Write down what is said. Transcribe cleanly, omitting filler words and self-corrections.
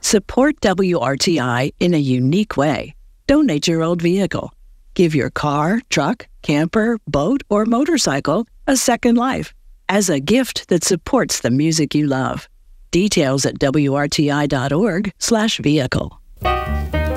Support WRTI in a unique way. Donate your old vehicle. Give your car, truck, camper, boat, or motorcycle a second life as a gift that supports the music you love. Details at WRTI.org/vehicle.